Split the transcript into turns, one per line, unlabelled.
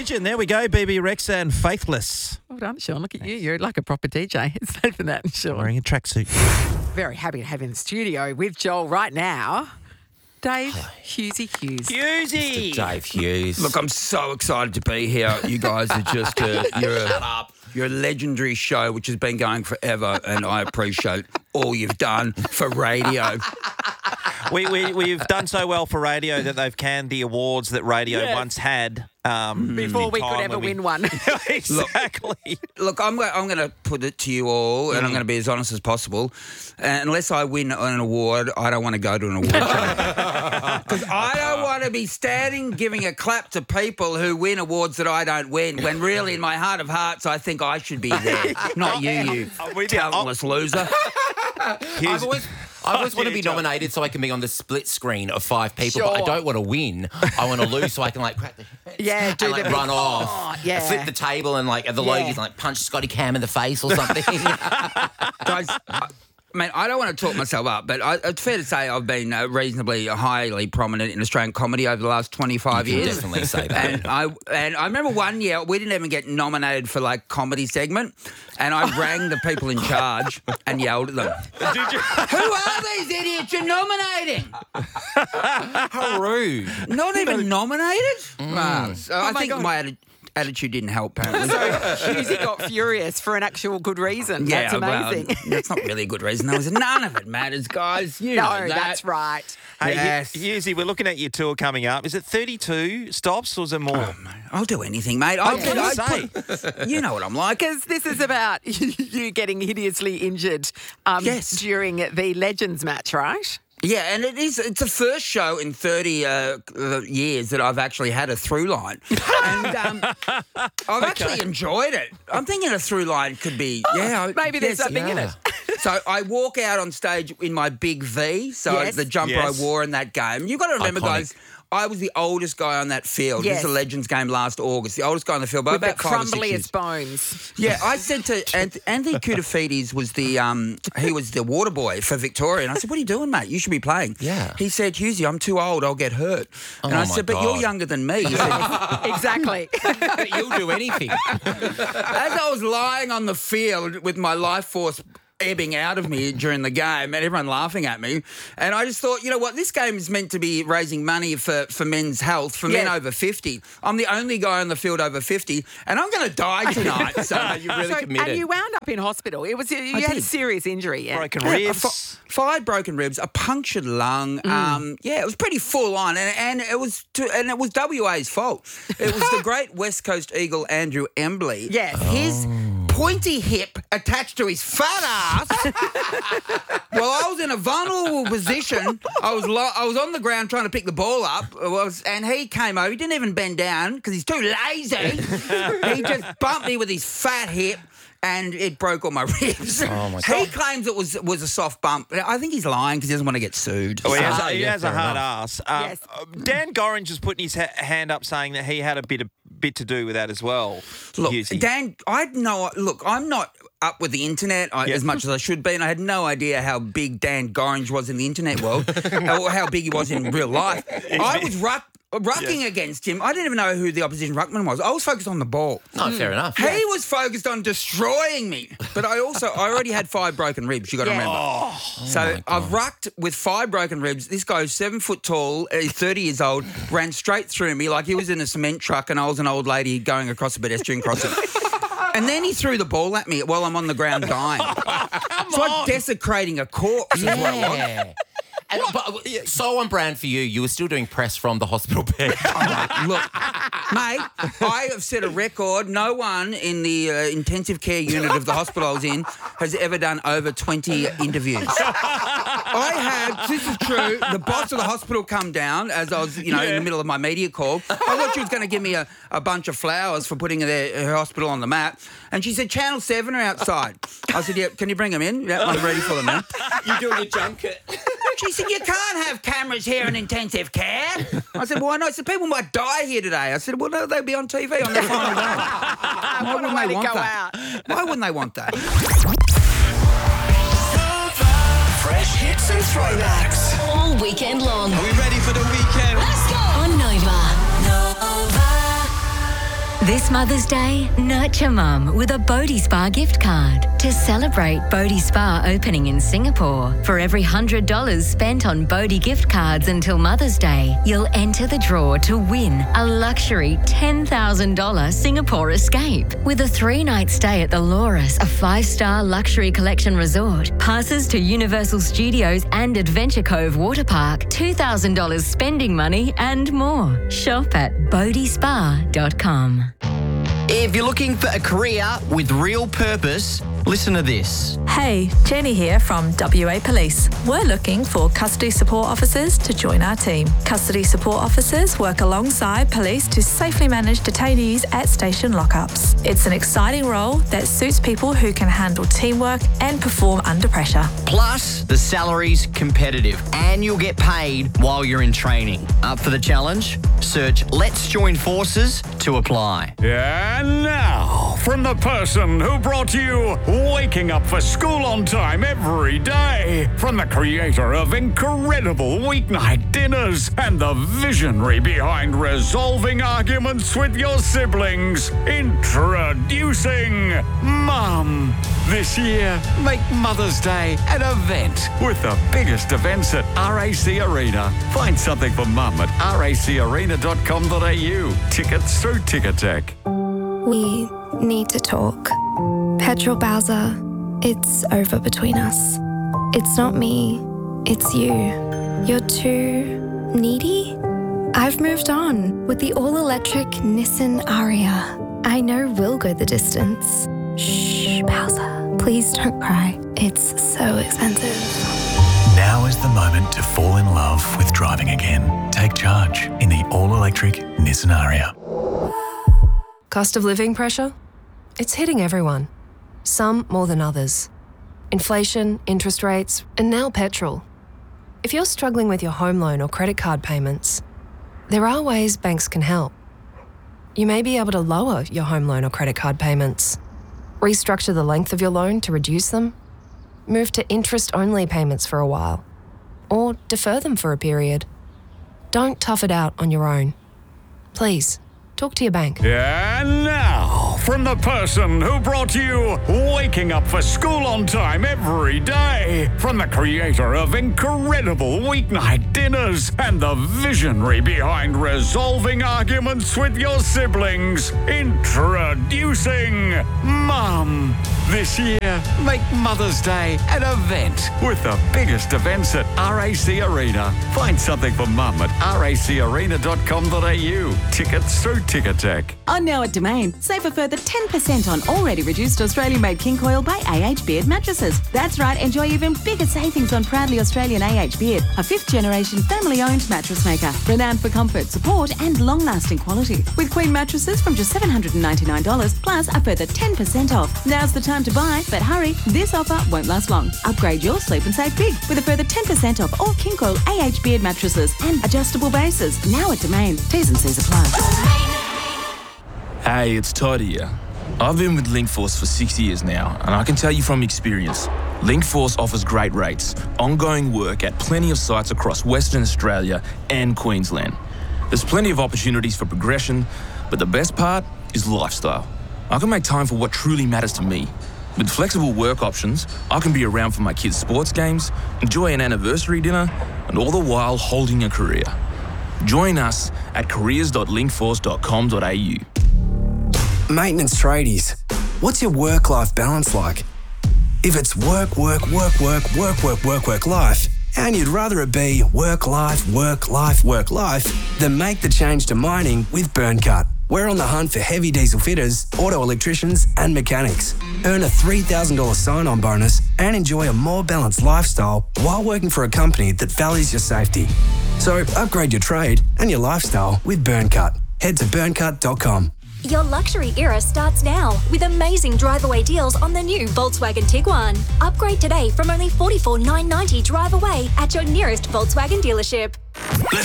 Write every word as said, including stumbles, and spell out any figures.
Religion. There we go. B B Rexa and Faithless.
Well done, Sean. Look at you. You're like a proper D J. It's safe for that, Sean.
Wearing a tracksuit.
Very happy to have you in the studio with Joel right now. Dave Hughesy Hughes.
Hughesy!
Dave Hughes.
Look, I'm so excited to be here. You guys are just a, you're a, you're a legendary show which has been going forever, and I appreciate all you've done for radio.
We, we, we've done so well for radio that they've canned the awards that radio
Yes.
once had. Um,
Before
in
we
time
could ever
when we-
win one.
Exactly.
Look, I'm go- I'm going to put it to you all, and I'm going to be as honest as possible. And unless I win an award, I don't want to go to an award show. Because I don't want to be standing giving a clap to people who win awards that I don't win, when really in my heart of hearts I think I should be there, not you, you
I'm with you.
talentless loser.
I've always, I always want to be
Joel.
nominated so I can be on the split screen of five people, but I
Sure.
don't want to win. I want to lose so I can like crack the
Yeah, do
and, like,
the
run
big-
off,
Oh, yeah.
flip the table, and like at the
Yeah.
Logies, and like punch Scotty Cam in the face or something.
Guys, I, man, I don't want to talk myself up, but I, it's fair to say I've been uh, reasonably highly prominent in Australian comedy over the last twenty-five
You can
years.
definitely say that.
And I and I remember one year we didn't even get nominated for like comedy segment, and I rang the people in charge and yelled at them.
Did you?
Who are these idiots you're nominating?
How rude.
Not even nominated? Wow. So I
my
think
God.
my atti- attitude didn't help, apparently.
Hughesy got furious for an actual good reason. That's amazing.
Well, that's not really a good reason. There was none of it matters, guys. You
no,
know that.
that's right.
Hey,
Yes.
Hughesy, we're looking at your tour coming up. Is it thirty-two stops or is it more?
I'll do anything, mate. I'll
was gonna say.
put- you know what I'm like.
Because this is about you getting hideously injured um,
Yes.
during the Legends match, right?
Yeah, and it is. It's the first show in thirty uh, uh, years that I've actually had a through line, and um, I've actually enjoyed it. I'm thinking a through line could be, yeah, I-
Maybe there's
yes,
something in
yeah.
it.
So I walk out on stage in my big V, so
Yes.
the jumper
Yes.
I wore in that game. You've got to remember,
Iconic.
guys, I was the oldest guy on that field.
Yes.
This is a Legends game last August. The oldest guy on the field by
With the
about five or six years.
crumbliest bones.
Yeah, I said to Anth- Anthony Koutafidis was the um he was the water boy for Victoria, and I said, "What are you doing, mate? You should be playing."
Yeah.
He said, "Hughesy, I'm too old. I'll get hurt." And
Oh,
I
my
said, "But
God.
you're younger than me." He said,
Exactly.
You'll do anything.
as I was lying on the field with my life force ebbing out of me during the game and everyone laughing at me, and I just thought, you know what, this game is meant to be raising money for, for men's health, for men
Yeah.
over fifty. I'm the only guy on the field over fifty, and I'm going to die tonight. So
you really
So-
committed.
and you wound up in hospital. It was you
I
had a
did.
serious injury. Yeah.
Broken
Yeah, a
ribs.
fi- five broken ribs, a punctured lung.
Mm.
Um, yeah, it was pretty full on, and, and it was to, and it was W A's fault. It was the great West Coast Eagle Andrew Embley.
Yes.
his pointy hip attached to his fat ass. Well, I was in a vulnerable position. I was lo- I was on the ground trying to pick the ball up, I was, and he came over. He didn't even bend down because he's too lazy. He just bumped me with his fat hip. And it broke all my ribs.
Oh, my
He
God.
claims it was was a soft bump. I think he's lying because he doesn't want to get sued.
Oh, he has,
Ah,
a, he
yeah,
has a
fair
hard
enough.
ass. Um,
Yes.
uh, Dan Gorringe is putting his ha- hand up saying that he had a bit of bit to do with that as well.
Look,
Hughesy.
Dan, I know. Look, I'm not up with the internet I,
Yeah.
as much as I should be, and I had no idea how big Dan Gorringe was in the internet world, or how big he was in real life. I was ruck, rucking against him. I didn't even know who the opposition ruckman was. I was focused on the ball.
No, fair enough.
He was focused on destroying me. But I also, I already had five broken ribs, you got to
Yeah.
remember.
Oh,
So I've rucked with five broken ribs. This guy's seven foot tall, he's thirty years old, ran straight through me like he was in a cement truck and I was an old lady going across a pedestrian crossing. And then he threw the ball at me while I'm on the ground dying. It's like desecrating a corpse is what it was.
Yeah. And, but uh, so on brand for you, you were still doing press from the hospital bed.
Look, mate, I have set a record. No one in the uh, intensive care unit of the hospital I was in has ever done over twenty interviews. I had, this is true, the boss of the hospital come down as I was, you know, in the middle of my media call. I thought she was going to give me a, a bunch of flowers for putting their, her hospital on the map. And she said, Channel seven are outside. I said, yeah, can you bring them in? Yeah, I'm ready for them now.
You're doing a junket.
She said, you can't have cameras here in intensive care. I said, why not? I said, people might die here today. I said, well, no, they'll be on T V on their final day. Why wouldn't
way
they
to
want
go
that?
out.
Why wouldn't they want that?
Fresh hits and throwbacks.
All weekend long.
Are we ready for the weekend?
Let's go on Nova. Nova. This Mother's Day, nurture Mum with a Bodhi Spa gift card to celebrate Bodhi Spa opening in Singapore. For every one hundred dollars spent on Bodhi gift cards until Mother's Day, you'll enter the draw to win a luxury ten thousand dollars Singapore escape with a three-night stay at the Loris, a five-star luxury collection resort, passes to Universal Studios and Adventure Cove Water Park, two thousand dollars spending money and more. Shop at bodhi spa dot com.
If you're looking for a career with real purpose, listen to this.
Hey, Jenny here from W A Police. We're looking for custody support officers to join our team. Custody support officers work alongside police to safely manage detainees at station lockups. It's an exciting role that suits people who can handle teamwork and perform under pressure.
Plus, the salary's competitive and you'll get paid while you're in training. Up for the challenge? Search Let's Join Forces to apply.
And now, from the person who brought you Waking Up for School on Time every day, from the creator of incredible weeknight dinners and the visionary behind resolving arguments with your siblings, introducing Mum. This year, make Mother's Day an event with the biggest events at R A C Arena. Find something for Mum at r a c arena dot com dot a u. Tickets through Ticketek.
We need to talk. Petrol Bowser, it's over between us. It's not me, it's you. You're too needy? I've moved on with the all-electric Nissan Aria. I know we'll go the distance. Shh, Bowser, please don't cry. It's so expensive.
Now is the moment to fall in love with driving again. Take charge in the all-electric Nissan Aria.
Cost of living pressure? It's hitting everyone. Some more than others. Inflation, interest rates, and now petrol. If you're struggling with your home loan or credit card payments, there are ways banks can help. You may be able to lower your home loan or credit card payments, restructure the length of your loan to reduce them, move to interest-only payments for a while, or defer them for a period. Don't tough it out on your own. Please, talk to your bank.
And now, from the person who brought you Waking Up for School on Time every day, from the creator of incredible weeknight dinners and the visionary behind resolving arguments with your siblings, introducing Mum. This year, make Mother's Day an event with the biggest events at R A C Arena. Find something for Mum at r a c arena dot com dot a u. Tickets through Ticketek.
On now at Domain, save a further ten percent on already reduced Australian-made King Coil by A H Beard mattresses. That's right, enjoy even bigger savings on proudly Australian A H Beard, a fifth-generation family-owned mattress maker, renowned for comfort, support and long-lasting quality. With Queen mattresses from just seven hundred ninety-nine dollars, plus a further ten percent off. Now's the time to buy, but hurry, this offer won't last long. Upgrade your sleep and save big with a further ten percent off all King Coil A H Beard mattresses and adjustable bases. Now at Domain. T's and C's apply.
Hey, it's Todd here. I've been with Linkforce for six years now, and I can tell you from experience, Linkforce offers great rates, ongoing work at plenty of sites across Western Australia and Queensland. There's plenty of opportunities for progression, but the best part is lifestyle. I can make time for what truly matters to me. With flexible work options, I can be around for my kids' sports games, enjoy an anniversary dinner, and all the while holding a career. Join us at careers dot linkforce dot com dot a u.
Maintenance tradies, what's your work-life balance like? If it's work, work, work, work, work, work, work, work, life, and you'd rather it be work, life, work, life, work, life, then make the change to mining with BurnCut. We're on the hunt for heavy diesel fitters, auto electricians, and mechanics. Earn a three thousand dollars sign-on bonus and enjoy a more balanced lifestyle while working for a company that values your safety. So upgrade your trade and your lifestyle with BurnCut. Head to burn cut dot com.
Your luxury era starts now with amazing drive-away deals on the new Volkswagen Tiguan. Upgrade today from only forty-four thousand nine hundred ninety drive away at your nearest Volkswagen dealership.